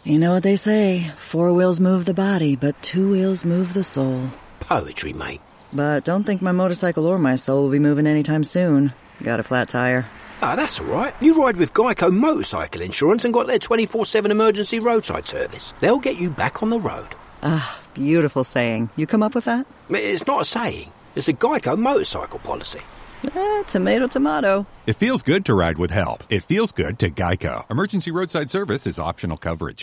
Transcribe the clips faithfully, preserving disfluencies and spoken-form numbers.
You know what they say, four wheels move the body, but two wheels move the soul. Poetry, mate. But don't think my motorcycle or my soul will be moving anytime soon. Got a flat tire. Ah, that's all right. You ride with Geico Motorcycle Insurance and got their twenty-four seven emergency roadside service. They'll get you back on the road. Ah, beautiful saying. You come up with that? It's not a saying. It's a Geico motorcycle policy. Eh, tomato, tomato. It feels good to ride with help. It feels good to Geico. Emergency roadside service is optional coverage.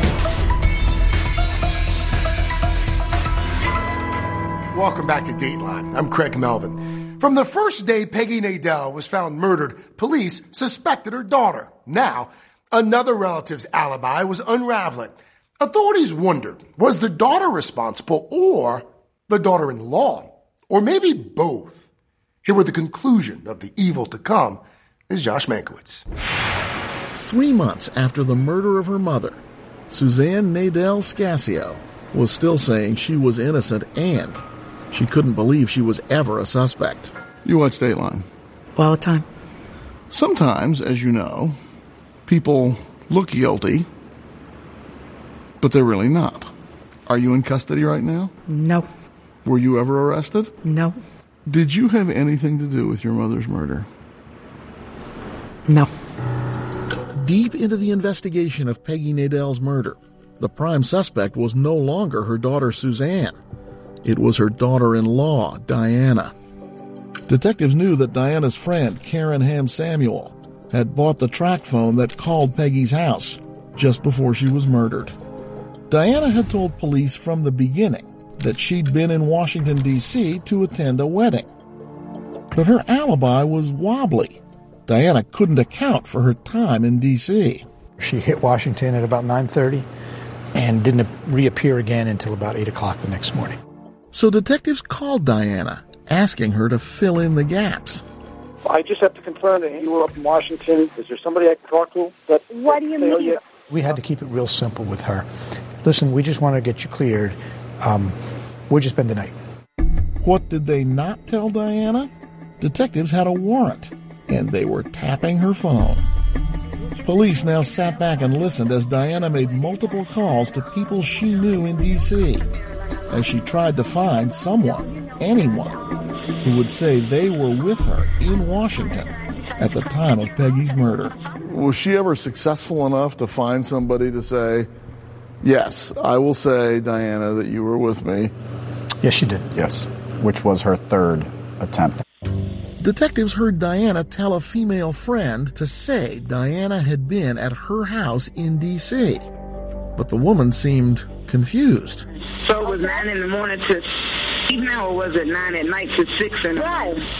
Welcome back to Dateline. I'm Craig Melvin. From the first day Peggy Nadel was found murdered, police suspected her daughter. Now, another relative's alibi was unraveling. Authorities wondered, was the daughter responsible or the daughter-in-law? Or maybe both? Here with the conclusion of the evil to come is Josh Mankiewicz. Three months after the murder of her mother, Suzanne Nadel Scasio was still saying she was innocent and she couldn't believe she was ever a suspect. You watch Dateline? All the time. Sometimes, as you know, people look guilty, but they're really not. Are you in custody right now? No. Were you ever arrested? No. Did you have anything to do with your mother's murder? No. Deep into the investigation of Peggy Nadel's murder, the prime suspect was no longer her daughter Suzanne. It was her daughter-in-law, Diana. Detectives knew that Diana's friend, Karen Ham Samuel, had bought the track phone that called Peggy's house just before she was murdered. Diana had told police from the beginning that she'd been in Washington, D C to attend a wedding. But her alibi was wobbly. Diana couldn't account for her time in D C. She hit Washington at about nine thirty and didn't reappear again until about eight o'clock the next morning. So detectives called Diana, asking her to fill in the gaps. I just have to confirm that you were up in Washington. Is there somebody I can talk to? That, what do you mean? You? We had to keep it real simple with her. Listen, we just want to get you cleared. Um, we'll just spend the night. What did they not tell Diana? Detectives had a warrant, and they were tapping her phone. Police now sat back and listened as Diana made multiple calls to people she knew in D C as she tried to find someone, anyone, who would say they were with her in Washington at the time of Peggy's murder. Was she ever successful enough to find somebody to say, yes, I will say, Diana, that you were with me? Yes, she did. Yes, which was her third attempt. Detectives heard Diana tell a female friend to say Diana had been at her house in D C, but the woman seemed confused. So it was nine in the morning to evening, or was it nine at night to six in the right, morning?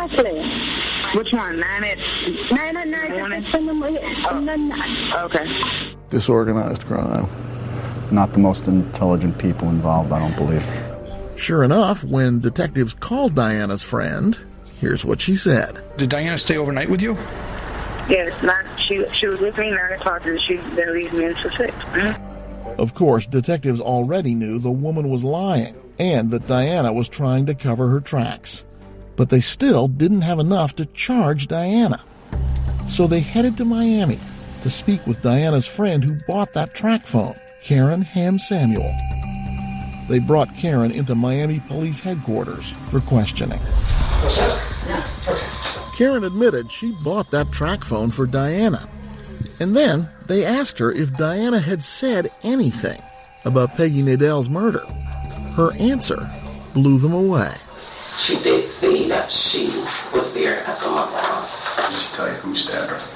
Exactly. Which one? Nine at nine at night to six in the morning. Oh. Okay. Disorganized crime. Not the most intelligent people involved, I don't believe. Sure enough, when detectives called Diana's friend, here's what she said. Did Diana stay overnight with you? Yes, not, she she was with me nine o'clock and she then leaves me until six. Mm-hmm. Of course, detectives already knew the woman was lying and that Diana was trying to cover her tracks. But they still didn't have enough to charge Diana. So they headed to Miami to speak with Diana's friend who bought that track phone, Karen Ham Samuel. They brought Karen into Miami Police Headquarters for questioning. What's up? Yeah, okay. Karen admitted she bought that track phone for Diana. And then they asked her if Diana had said anything about Peggy Nadel's murder. Her answer blew them away. She did say that she was there at the mother house. Did she tell you who stabbed her?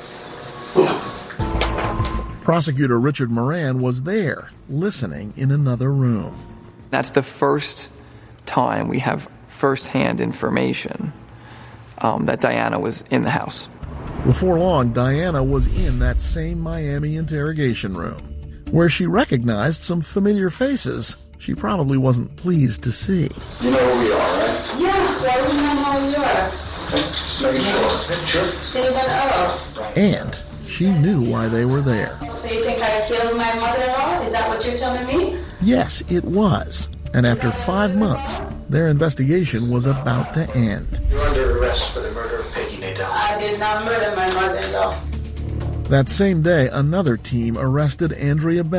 No. Prosecutor Richard Moran was there, listening in another room. That's the first time we have first-hand information um, that Diana was in the house. Before long, Diana was in that same Miami interrogation room, where she recognized some familiar faces she probably wasn't pleased to see. You know who we are, right? Yeah, well, we know who you are. Okay, just making sure. Sure. Stephen Earl. And she knew why they were there. So you think I killed my mother-in-law? Is that what you're telling me? Yes, it was. And after five months, their investigation was about to end. You're under arrest for the murder of Peggy Nadel. I did not murder my mother-in-law. That same day, another team arrested Andrea Bennett.